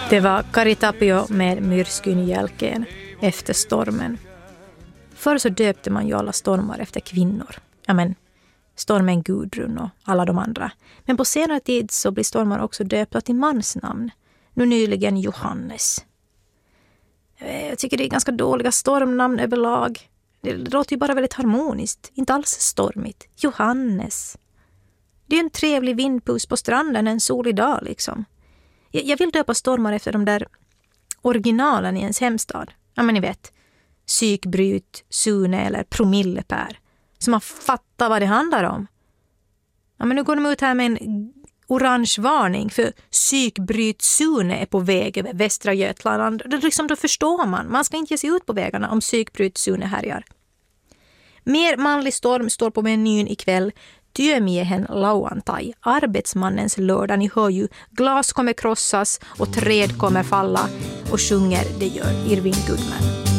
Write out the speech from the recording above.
Det var Kari Tapio med Myrskyn Jälkeen efter stormen. Förr så döpte man ju alla stormar efter kvinnor. Ja men, stormen Gudrun och alla de andra. Men på senare tid så blir stormar också döpta till mansnamn. Nu nyligen Johannes. Jag tycker det är ganska dåliga stormnamn överlag. Det låter ju bara väldigt harmoniskt. Inte alls stormigt. Johannes. Det är en trevlig vindpus på stranden en solig dag liksom. Jag vill döpa stormar efter de där originalen i ens hemstad. Ja men ni vet. Psykbryt, Sune eller Promillepär. Så man fattar vad det handlar om. Ja men nu går de ut här med en orange varning för psykbryt Sune är på väg över Västra Götland. Då förstår man. Man ska inte ge sig ut på vägarna om psykbryt Sune härjar. Mer manlig storm står på menyn ikväll. Työmiehen lauantai, arbetsmannens lördag. Ni hör ju, glas kommer krossas och träd kommer falla och sjunger det gör Irving Goodman.